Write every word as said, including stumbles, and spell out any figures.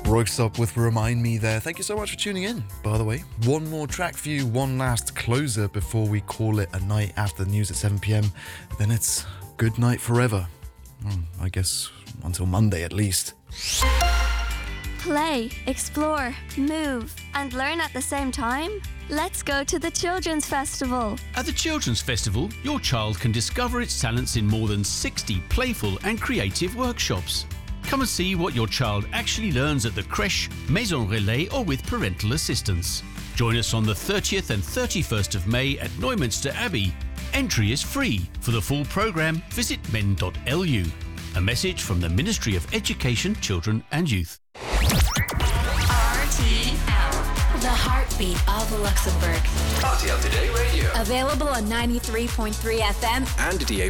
Broke Up with Remind Me there. Thank you so much for tuning in, by the way. One more track for you, one last closer before we call it a night after the news at seven p.m. Then it's good night forever. Hmm, I guess until Monday at least. Play, explore, move, and learn at the same time? Let's go to the Children's Festival. At the Children's Festival, your child can discover its talents in more than sixty playful and creative workshops. Come and see what your child actually learns at the creche, Maison Relais, or with parental assistance. Join us on the thirtieth and thirty-first of May at Neumünster Abbey. Entry is free. For the full programme, visit men dot l u. A message from the Ministry of Education, Children and Youth. R T L, the heartbeat of Luxembourg. R T L Today Radio. Available on ninety-three point three F M and D A B